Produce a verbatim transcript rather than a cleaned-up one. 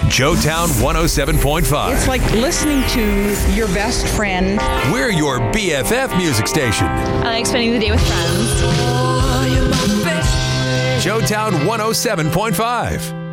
Joetown one oh seven point five. It's like listening to your best friend. We're your B F F music station. I like spending the day with friends. Joetown one oh seven point five.